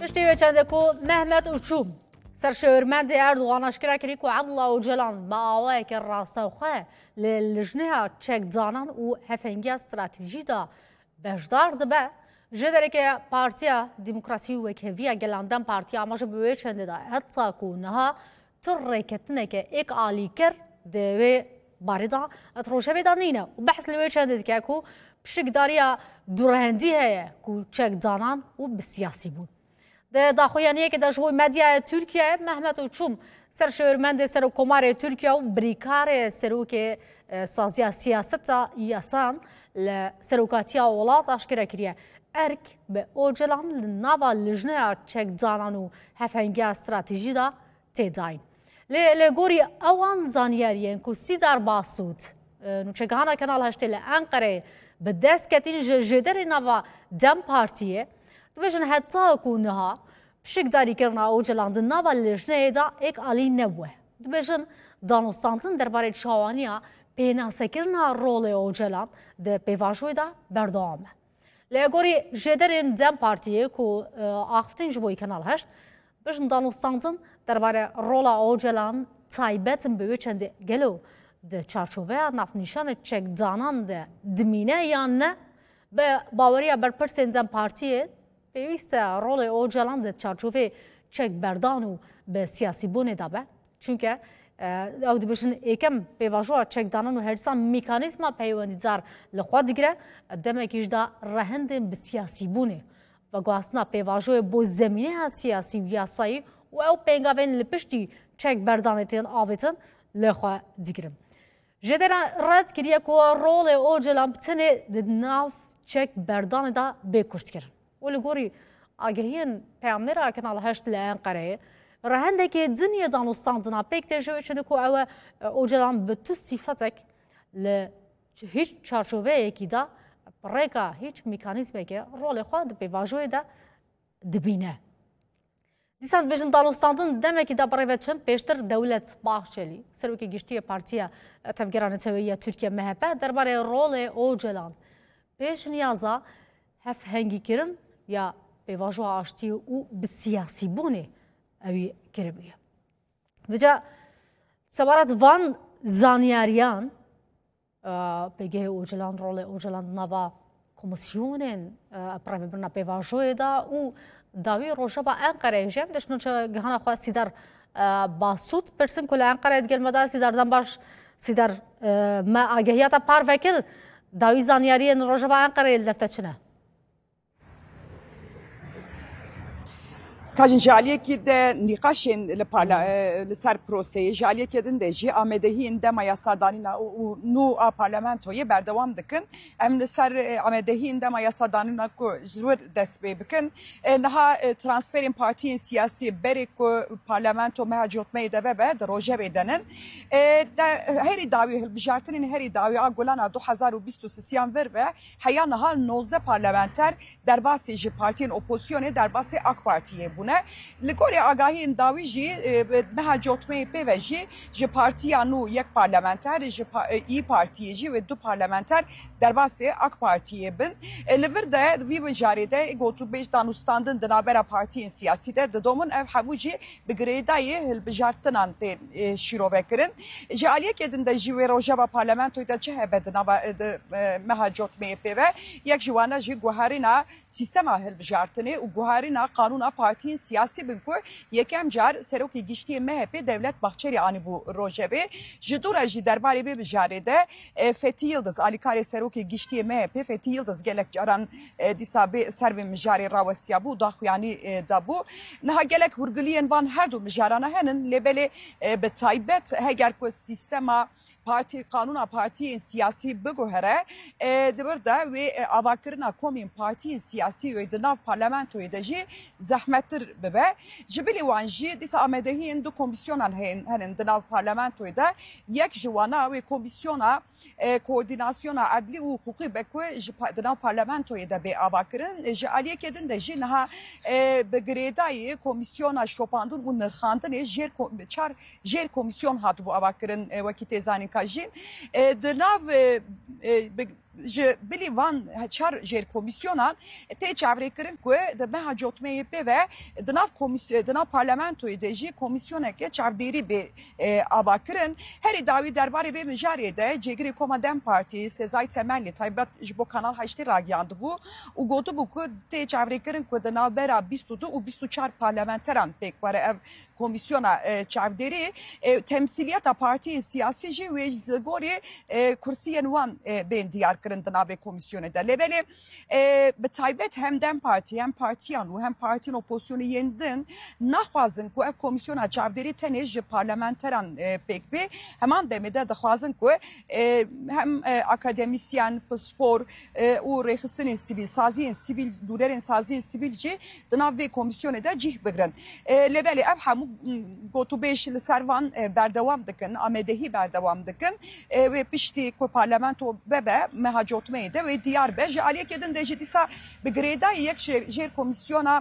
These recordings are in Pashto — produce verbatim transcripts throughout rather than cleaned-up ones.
تشتی و چنده کو محمد اوچوم سرشورمند اردوغان اشکره کری کو عبدالله اوجلان با آوای که راسته و خواه لجنه چک زانان و هفنگی استراتیجی دا بجدار دبه جدره که پارتیا دموکراسی و کهویا گلاندن پارتیا اماش بوی چنده دا حتی کو نها تر ریکتنه که ایک آلی کر دوی باردا اتروشه دا نینه و بحث لوی چنده که کو بشکداریا دورهندی هیه کو چک زانان و بسیاسی بود ده داخویانیه که داشوی مدیا ترکیه محمد اوچوم سرشورمند سر کمار ترکیه و بریکار سروک سازیا سیاست یاسان لسروکاتیا ولات اشکره کریه ارک به اوجلان لناوا لجنه چک زانان و هفنگی استراتیجی دا تداین لگوری اوان زانیاریین کو سیدار باسود نوچگانا کنال هشته لانقره به دست کتین جدر ناوا دم پارتیه دوشن حتی کونها بشکداری کرنا اوجلان دناوا لجنه دا ایک آلی نبوه دوشن دانستانتن درباره چاوانیا پیناسه کرنا رول اوجلان ده پیواشوی دا بردوامه لگوری جدرین دم پارتیه کو آفتین جبوی کنال هشت بشن دانستانتن درباره رول اوجلان تایبتن بوی چنده گلو ده چارچوبه نفنیشان چک دانان ده دمینه یا نه به باوریا برپرسین دم پارتیه پیوسته رول اوجلان ده چارچوبه چک بردان و به سیاسی بونه دابه چونکه او دبشن ایکم پیواشو چک دانان و هرسان میکانیزما پیوندیدار لخوا دیگره دمکیش دا رهند به سیاسی بونه و گواسنا پیواشو بو زمینه سیاسی و یاسایی و او پینگاوین لپشتی چک بردانتین آویتن لخوا دیگرم جدرا رد کریه که رول اوجلان بتنه دناف چک بردان دا بکرد کرن ولگوری آگهین پیامنر کنال هشت لانقره رهنده که دنیا دانستاندنا پیک تجربه شده که او اوجلان به تو صفتک ل هیچ چارچوبه کی دا برکا هیچ مکانیزمی که رول خود به واژوی دا دبینه دیسان بجن دانستاندن دمکی دا برای چند پیشتر دولت باخچلی سروکی گشتی پارتیا تفکران تویی ترکیه مهبه درباره رول اوجلان پیش نیازا هف هنگی کرن یا به واژو آشتی و بسیاسی بونه اوی کربیه. وجا سوارت وان زانیاریان بگه اوجلان رول اوجلان نوا کمیسیونن برای برنا به واژوی دا و داوی روشا با انقره جم دشنو چه گهانا خواست سیدار باسود پرسن کل انقره دگل مدار سیدار دم باش سیدار ما آگهیات پار وکر داوی زانیاریان روشا با انقره لفته چنه کاجن جالیه که ده نقاشین لپارلا لسر پروسه جالیه که دنده جی آمدهی انده ما یاسادانی نا و نو پارلمانتوی بردوام دکن ام لسر آمدهی انده ما یاسادانی نا کو جور دست بی بکن نها ترانسفرین پارتین سیاسی بری کو پارلمانتو مهاجوت میده و بعد روجه بدنن هری داوی بجارتنین هری داوی آگولان دو هزار و بیست و سیان ور و حیا نها نوزده پارلمانتر در باسی جی پارتین اپوزیون در باسی اک پارتیه بون لگوری آگاهی داوی جی مهاجوتمه پیوژی جی پارتیا نو یک پارلمانتر جی ای پارتی جی و دو پارلمانتر در باسی اک پارتیه بن لورده وی بجاریده گوتو بیش دانستاندن دنابرا پارتی سیاسی ده دومن اف هموجی بگریدای هل بجارتنان تن شیرو بکرن جالیه کدن ده جی و روجا با پارلمانتوی ده چه بدنا با مهاجوتمه پیو یک جوانا جی گوهرینا سیستم هل بجارتنه و گوهرینا قانون پارتی سیاسی بنکو یکم جار سروکی گشتی مهپ دولت بخچری آنی بو روجبه جدور اجی درباره به بجارده فتی یلدز آلیکار سروکی گشتی مهپ فتی یلدز گلک جاران دیسابه سر به مجاری راوسیا بو داخویانی دابو نه گلک هرگلین وان هر دو مجارانه هنن لبله به تایبت هگر کو سیستما parti kanuna parti siyasi bugühere devrda ve avakırına komin parti siyasi ve dinav parlamentoyu da ji zahmettir bebe jibili wanji disa amedehin du komisyonan henin dinav parlamentoyu da yek jwana ve komisyona koordinasyona adli u hukuki bekwe dinav parlamentoyu da be avakırın ji aliye kedin de ji naha begredayı komisyona şopandın u nırxandın jer çar jer komisyon hat bu avakırın vakit ezanin kajin dinav ji bilî van çar jêr komîsyonan tê çavrêkirin ku di meha cotmeyê pê ve di nav di nav parlamentoyê de jî komîsyoneke çavdêrî bê avakirin. Herî dawî derbarê vê mijarê de cêgirê Koma Dem Partî Sezai Temelli taybet ji bo Kanal heştê ragiyandibû û gotibû ku tê çavrêkirin ku di navbera bîst û du û bîst û çar parlamenteran pêk were ev komisyona çavdêrî temsiliyeta partiyên siyasî jî wê li gorî kursiyên wan bên diyar kirin di navê komisyonê de. Lêbelê bi taybet hem Dem Partî hem partiyan û hem partiyên opozisyonê yên din naxwazin ku ev komisyona çavdêrî tenê ji parlamenteran pêk bê. Heman demê de dixwazin ku hem akademisyen, spor û rêxistinên sivîl, saziyên sivîl, dûlerên saziyên sivîl jî di nav vê komisyonê de cih bigirin. Lêbelê ev hemû gotûbêj li ser van berdewam dikin, amedehî berdewam dikin wê piştî ku parlamento vebe meha cotmeyê de wê diyar be ji aliyekê din de jî dîsa bi girêdayî yek jêr komisyona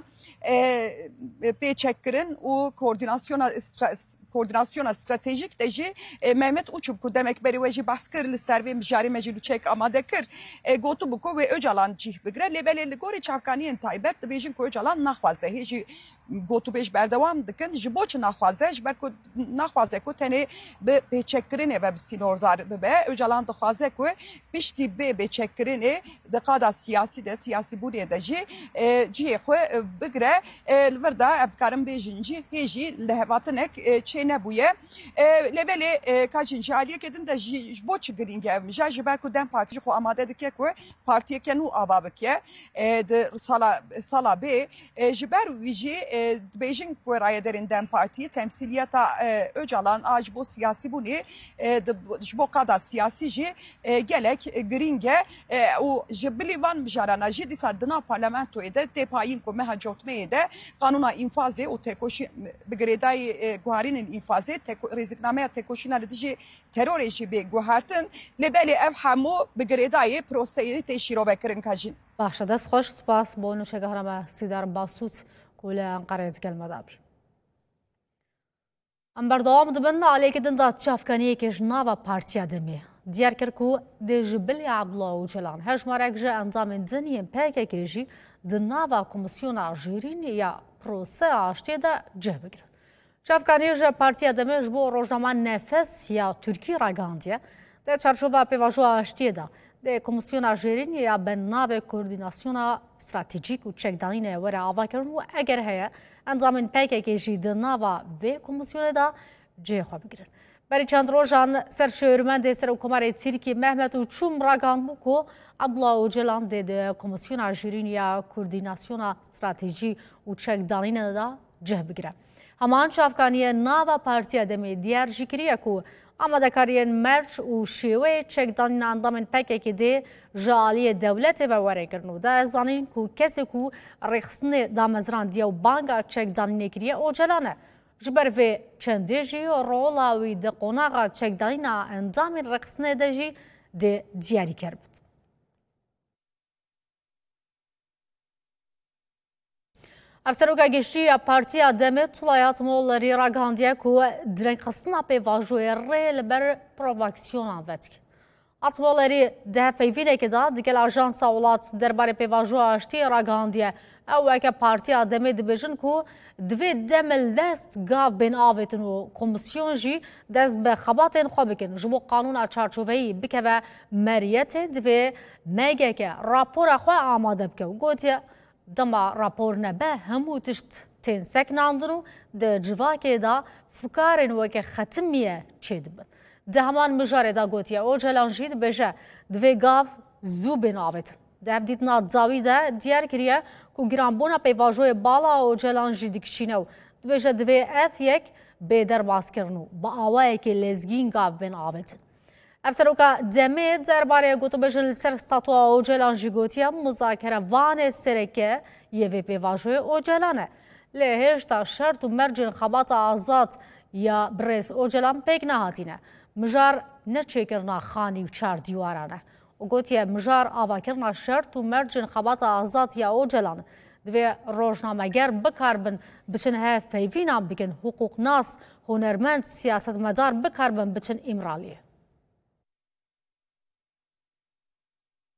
pêçekkirin û koordinasyona koordinasyona stratejik de jî Mehmet Uçup ku demek berî we jî behs kir li ser vê mijarê me jî lûçek amade kir gotibû ku wê Öcalan cih bigire. Lêbelê li gorî çavkaniyên taybet dibêjin ku Öcalan naxwaze hê jî gotûbêj berdewam dikin ji bo çi naxwaze ji ber ku naxwaze ku tenê bi pêçekkirinê ve bi sînordar bibe. Öcalan dixwaze ku piştî bê pêçekkirinê di qada siyasî de siyasîbûnê de jî cihê xwe bigire. Li vir de ev dikarin bêjin jî hê jî li hevatinek çê nebûye. Lêbelê kajin ji aliyekê din de ji bo çi girîng ev mija ji ber ku Dem Partî jî xwe amade dike ku partiyeke nû ava bike di sala sala bê ji ber wî jî dibêjin ku rayedarên Dem Partî temsiliyeta Öcalan a ji bo siyasîbûnê ji bo qada siyasî jî gelek girîng e û ji bilî van mijarana jî dîsa di nav parlamentoyê de têpayîn ku meha cotmeyê de qanûna înfazê û têkoşî bi girêdayî guharînên înfazê rêzîknameya têkoşîna li dijî terorê jî bê guhartin. Lêbelê ev hemû bi girêdayî proseyê tê şîrovekirin kajin. باشه دست خوش سپاس با نوشگهرم سیدار باسوت کل انقره کلمه دابی ام بردوام دبن علیه که دن داد چافکانیه که جناوا پارتیا دمی دیار کرکو دی جبلی عبدالله و جلان هجمارک جه انظام دنیم پیکه که جی دناوا کمیسیون جیرین یا پروسه آشتی دا جه بگیرن چافکانیه جه پارتیا دمی جبو روزنامه نفس یا ترکی راگاندیه ده چارچوبا پیواجو آشتی دا de Komisyona Jêrînê ya bernavê koordînasyona stratejîk û çekdanînê were avakirin û eger heye endamên pêkekê jî di nava vê komisyonê de cê xwe bigirin. Berî çend rojan ser şêwirmendê Serokkomarê Tirkiyê Mehmet Uçûm ragandbû ku Abdullah Öcalan dê di Komisyona Jêrînê ya koordînasyona stratejî û çekdanînê de cih bigire. Heman çavkaniye nava partiya demê diyar jî kiriye ku amadekariyên merç û şêweyê çekdanîna endamên pêkekê dê ji aliyê dewletê ve werekirin û de zanîn ku kesê ku rêxistinê dameziran diye û banga çekdanînê kiriye Öcalan e. Ji ber vê çendê jî rola wî di qonaxa çekdanîna endamên rêxistinê de jî dê diyarî kerbin. Efseroka Geştiya Partiya Demê Tulayat Moğollarî ragihandiye ku direngxistina pêvajoyê rê li ber provokasyonan vedik. Atmoğollarî di hevpeyvînekê de digel Ajansa Welat derbarê pêvajoya aştiyê ragihandiye. Ew weke Partiya Demê dibêjin ku divê demil dest gav bên avêtin û komisyon jî dest bi xebatên xwe bikin. Ji bo qanûna çarçoveyî bikeve meriyetê divê mêgeke rapora xwe amade bike û gotiye dema rapor nebe hemû tişt tên seknandin û di civakê de fikarên weke xetimiye çê dibin. Di heman mijarê de gotiye Öcalan jî dibêje divê gav zû bên avêtin. Di hevdîtina zawî de diyar kiriye ku giranbûna pêvajoyê bala Öcalan jî dikişîne û dibêje divê ev yek bêderbazkirin û bi awayekê lezgîn gav bên avêtin. Efseroka Demê derbarê gotûbêjin li ser statuya Öcalan jî gotiye muzakere vanê sereke yê vê pêvajoyê Öcalan e. Lê hêşta şert û mercên xebata azad ya birêz Öcalan pêk nehatîne. Mijar neçêkirina xanî û çar dîwaran e. û gotiye mijar avakirina şert û mercên xebata azad ya Öcalan divê rojnameger bikarbin biçin hev peyvînan bikin hukuknas hunermend siyasetmedar bikarbin biçin îmraliyê.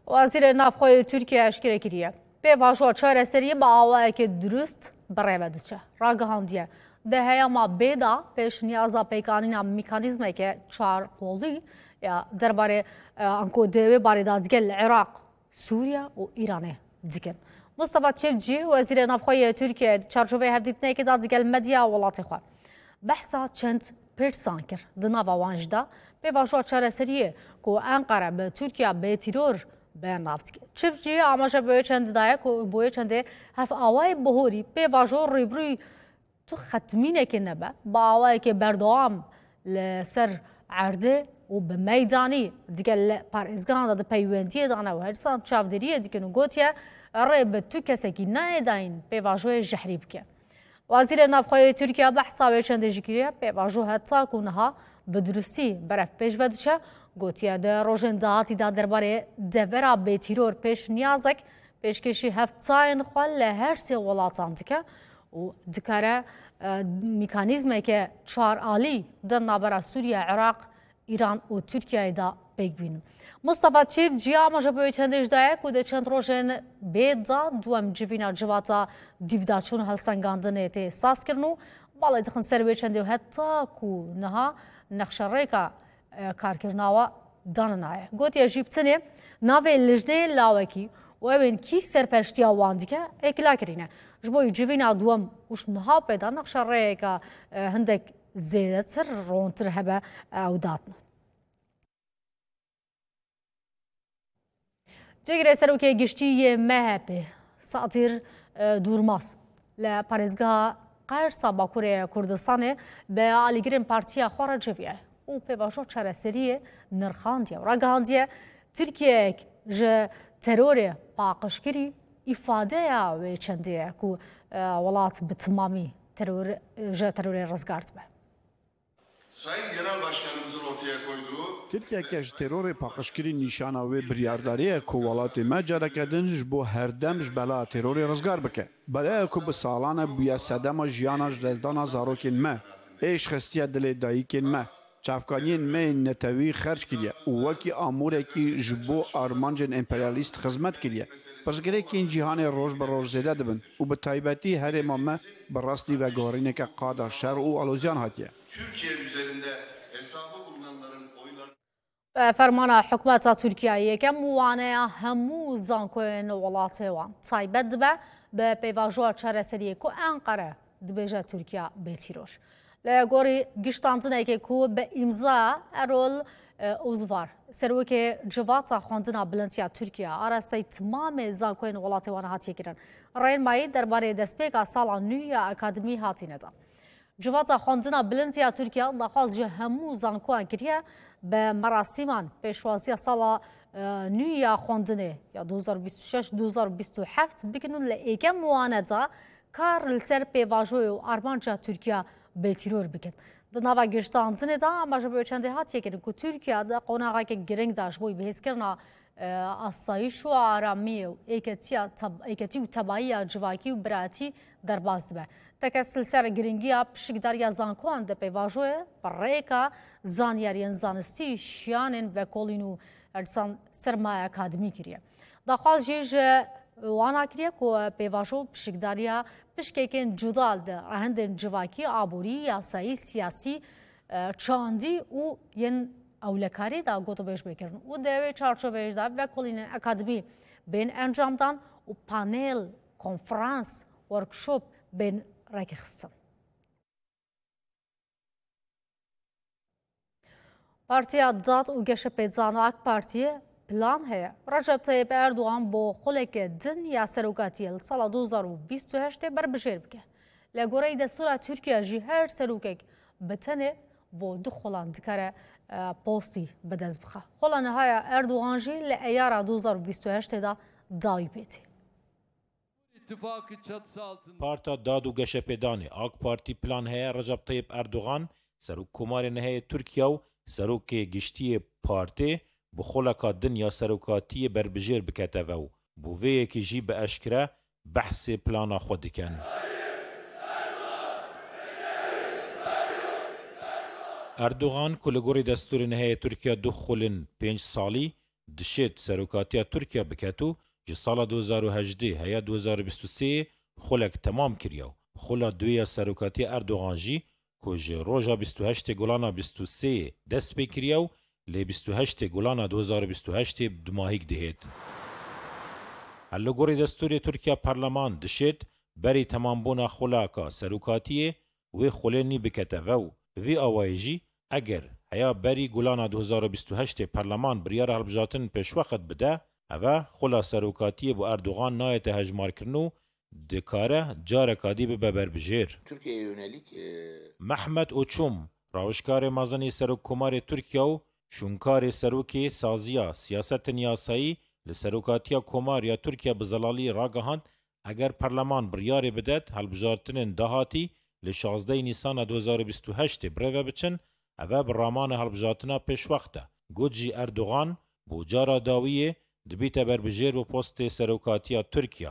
وزیر نافخۆی تورکیا ئەشکرە کردیە پێڤاژۆ چارەسەری بە ئاوایەکی دروست بەڕێوە دچە ڕاگەهاندیە دەهەیەما بێدا پێشنیازا پەیکانینا میکانیزمێکە چارقۆڵی دەربارەی ئەنکۆ دەوێ بارێدادگە لە عێراق سووریا و ئیرانێ دیکەن مستەفا چێفجی وەزیرە نافخۆی تورکیا چارچۆڤەی هەفدیتنەیەکیدا دیگەل مەدیا وڵاتی خۆ بەحسا چەند پرسان کرد di nava wan jî da pêvajoya çareseriyê ku Enqere bi Tirkiya bêtîror bêr nav dike. Çiftçî amaja boyê çendî daye ku boyê çendê hev awayê bihorî pêvajo rêbirûyî tu xetmînekê nebe bi awayekê berdewam li ser erdê û bi meydanî dike li parêzgehan da di peywendiyê dane û her sal çavderiyê dikin û gotiye rê bi tu kesekî nayêdayîn pêvajoyê jehrî bike. Wazîrê Navxweyê Tirkiya behsa wê çendê jî kiriye pêvajo heta ku niha bi durustî beref pêş vedişe gotiye di rojên dahatî da derbarê devera bêtîror pêşniyazek pêşkêşî heftayên xwe li her sê welatan dike û dikare mîkanîzmeke çar alî di navbera Sûriya, Iraq, İran û Tirkiyeyê da pêk bînin. Mustafa Çêfcî amaja wê çendê jî daye ku di çend rojên bê da duem civîna civata dîvdaçûn helsengandinê tê sazkirin û balê dixin ser wê çendê heta ku niha nexşerêka karkirina we daninaye. Gotiye jî bitinê navê lijneyê lawekî û ew ên kî serpeştiya wan dike êkila kirîne. Ji bo civîna duem û niha pêda nexşereyeka hindek zêdetir rontir hebe ew datin. Cegirê Serokê Giştî M H P Satîr Durmaz li parêzgeha Qersa Bakurê Kurdistanê bi alîgirên partiya xwe re civiye û pêvajo çareseriyê nirxandiye û ragihandiye Tirkiyeyek ji terorê paqişkirî îfadeya wê çendê ye ku welat bi timamî ji terorê rizgar dibe. Sayın Genel Başkanımızın ortaya koyduğu Tirkiye ji terorê paqişkirî nîşana wê biryardariye ku welatê me carekedin ji bo herdem ji bela terorê rizgar bike. Belaya ku bi salan e bûye sedema jiyana ji rezdana zarokên me, êş xistiya dilê dayîkên me, çavkaniyên me ên netewî xerc kiriye û wekî amorekî ji bo armancên emperyalîst xizmet kiriye. Pirsgirêkên cîhanê roj bi roj zêde dibin û bi taybetî herêma me bi rastî veguherîneke qada şer û alozyan hatiye. Türkiye üzerinde hesabı bulunanların oyları Fermana hikûmeta Tirkiyeyê yekêm waneya hemû zankoyên welatê wan taybet dibe bi pêvajoya çareseriyê ku Enqere dibêje Tirkiya bêtîror. Li gorî giştandinekê ku bi îmza Erol Uzvar serokê civata xwendina bilintiya Tirkiya arasteyî timamê zankoyên welatê wan hatiye kirin. Rênmayî derbarê destpêka sala nû ya akademî hatîne da. Civata xwendina bilintiya Tirkiya daxwaz ji hemû zankoyan kiriye bi merasîman pêşwaziya sala nû ya xwendinê ya du hezar bîst û şeş du hezar bîst û heft bikinin li êkem wane da kar li ser pêvajoyê û armanca Tirkiya bêtîror bikin. Di nava giştandinê da ama ji bo çendê hatiye kirin ku Tirkiya di qonaqeke giring da ji bo bihêzkirina asayîş û aramiyê û êketî û tebayiya civakî û biratî derbas dibe. Tekes li ser giringiya pişikdariya zankoyan di pêvajoyê bi rêka zanyariyên zanistî şiyanên vekolîn û ersan sermaya akademî kiriye. Daxwaz jî ji wana kiriye ku pêvajo pişikdariya pişkekên cuda di rehendên civakî, aborî, yasayî, siyasî, çandî û yên ewlekarî da gotûbêj bêkirin û di wê çarçoveyê de vekolînên akademî bên encamdan û panel, konferans, workshop bên rekixistin. Partiya Dad û Geşepêzana AK Partiyê plan heye Recep Tayyip Erdoğan bo xulekê din ya serokatiyê li sala du hezar û bîst û heştê berbijêr bike. Li goreyî destûra Tirkiya jî her serokek bi tenê bo du xolan dikare postî bi dest bixe. Xola nihaya Erdoğan jî li êyara du hezar û bîst û heştê da dawî pêtî. Parta Dad û Geşepêdanê AK Partî plan heye Recep Tayyip Erdoğan Serokkomarê nihayê Tirkiya û serokê giştiyê partê bi xuleka din ya serokatiyê berbijêr bikete ve û bi vê yekê jî bi eşkere behsê plana xwe dikin. Erdoğan ku li gorî destûrê nihayê Tirkiya du xulên pênc salî دشێت سەرۆکاتیە تورکیا بکات و ji sala du hezar û hejdê heya du hezar û bîst û sêyê xulek temam kiriya û xula duya serokatiya Erdogan jî ku ji roja bîst û heştê gulana bîst û sêyê dest pê kiriya û lê bîst û heştê gulana du hezar û bîst û heştê bi dimahîk dihêt. Li gorî destûrê Tirkiya Parleman dişêt berî temambûna xulaka serokatiyê wê xulê nî bikete ve û vî awayê jî eger heya berî gulana du hezar û bîst û heştê Parleman biryara hilbijartinên pêşwexet bide, ev xula serokatiyê bû Erdogan nayete hejmarkirin û dikare careka dî bibe berbijêr. Türkiye'ye yönelik e... Mehmet Oçum, rawişkarê mezanê Serokkomarê Tirkiya û şûnkarê serokê saziya siyasetên yasayî li serokatiya Komariya Tirkiya bi zelalî ragihand eger Parleman biryarê bidet hilbijartinên dahatî li şazdeyê Nîsana du hezar û bîst û heştê birêve biçin, ev bi ramana hilbijartina pêşwext e. Got jî Erdogan bo cara dawiyê dibîte berbijêr bi postê serokatiya Tirkiya.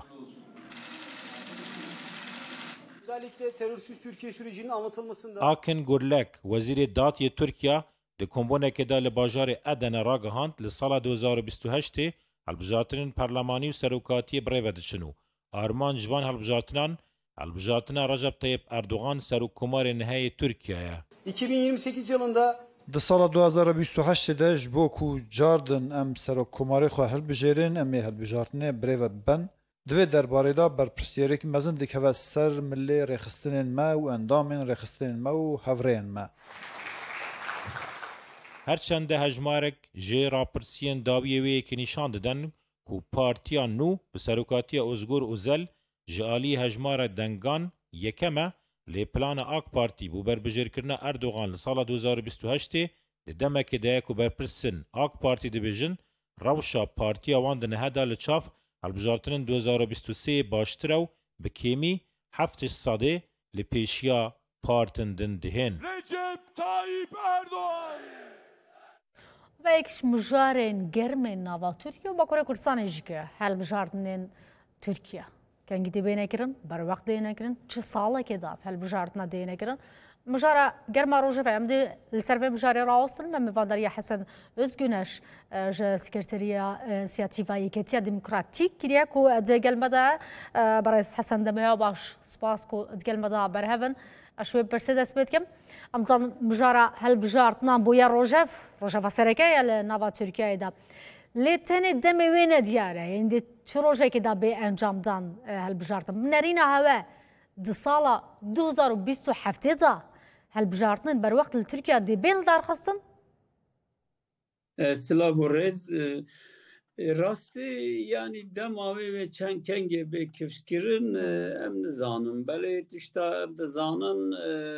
Özellikle terörsüz Türkiye sürecinin anlatılmasında... Akin Gurlek, Wezîrê Datiyê Tirkiya, di kombonekê de li bajarê Edenê ragihand li sala du hezar û bîst û heştê hilbijartinên parlemanî û serokatiyê birêve diçin û arman ji van hilbijartinan hilbijartina Recep Tayyip Erdogan Serokkomarê nihayê Tirkiyeyê. iki bin yirmi sekiz yılında Di sala du hezar û bîst û heştê de ji bo ku cardin em serokkomarê xwe hilbijêrin em ê hilbijartinê birêve biben, divê derbarê de berpirsyarek mezin dikeve ser millê rêxistinên me û endamên rêxistinên me û hevreyên me. Herçende hejmarek jê rapirsiyên dawiyê wê yekî nîşan didin ku Partiya Nû bi serokatiya Ozgur Özel ji aliyê hejmara dengan yekem e lê plana AK Partî bû berbijêrkirina Erdogan li sala du hezar û bîst û heştê di demekê de ye ku berpirsin AK Partî dibêjin rewşa partiya wan di niheda li çav hilbijartinên du hezar û bîst û sêyê baştir ew bi kêmî heftê sadê li pêşiya partin din dihên. Recep Tayyip Erdoğan. Ve ekiş mijarên germên nava Tirkiye û Bakurê Kurdistanê jî ki hilbijartinên Tirkiye. Kengî dê bê nekirin, berwext dê nekirin, çi salekê da hilbijartina dê nekirin. Mijara germa rojeva em dê li ser vê mijarê rawestin me mivandariya Hesen Özgüneş ji Sekreteriya Inisiyatîva Yekîtiya Demokratîk kiriye ku di gelme de berez Hesen Demeya baş spas ku di gelme de berhevin. Eş wê pirsê dest pê dikim. Em zan mijara hilbijartinan bûye rojev, rojeva serekeye li nava Tirkiyeyê de. Lê tenê demê wê ne diyar e, yani dê çi rojekê da bê encam dan hilbijartin. Nerîna hewe di sala du hezar û bîst û heftê da hilbijartinên berwext li Tirkiya dê bê li darxistin? Silav û rêz rastî yanî dema wê ve çend kengê bê kevşkirin em nizanim. Belê tişta em dizanin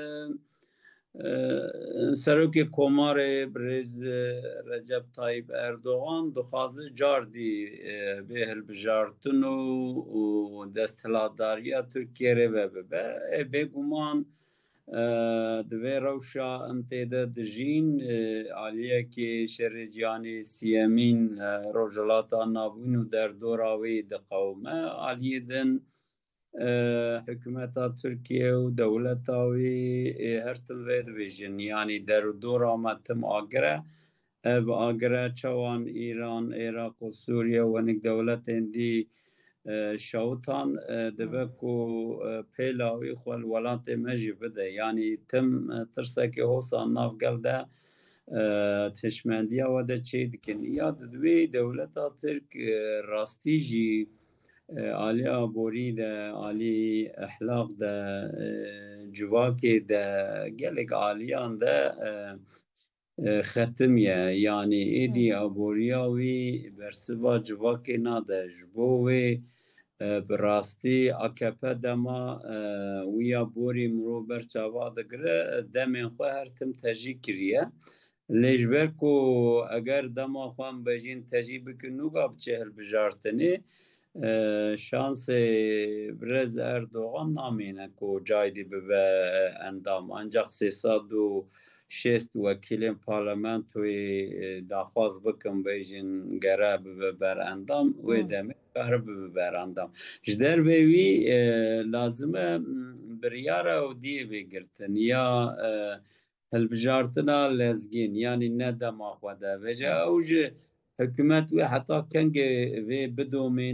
Serokê Komarê Birêz Recep Tayyip Erdogan dixwaze cardî bê hilbijartin û desthilatdariya Tirkiyeyê ve bibe. Bêguman di vê rewşa em tê de dijîn aliyekê şerê ciyanê siyemîn Rojhilata Navîn û derdora wê diqewime. Aliyê din hikûmeta Tirkiye û dewleta wê her tim vê dibêjin. Yanî derdora me tim agir e. Ev agir e çawan İran, Iraq û Sûriye û hinek dewletên dî şawitan dibe ku pêla wê xwe li welatê me jî bide. Yanî tim tirsekê hosa navgel de têşmendiya we de çê dikin. Ya di wê dewleta Tirk rastî jî alî aborî de, alî ehlaq de, civakê de, gelek aliyan de xetim ye. Yanî êdî aboriya wî bersiva civakê nade. Ji bo wê bi rastî A K P dema wîya borî mirov ber çava digire demên xwe her tim tejî kiriye. Lê ji ber ku eger dema xwe em bêjin tejî bikin û ga biçe hilbijartinê şansê Birêz Erdogan namîne ku caydî bibe endam. Ancak sê sed û şêst wekîlên parlamentoyê daxwaz bikin bêjin gere bibe berendam wê demê kare bibe berendam. Ji dervê wî lazim e biryara Ewdiyê vêgirtin ya hilbijartina lezgîn yanî ne dema xwe de veja ew ji حکومت وی حتی کنگ وی بدومین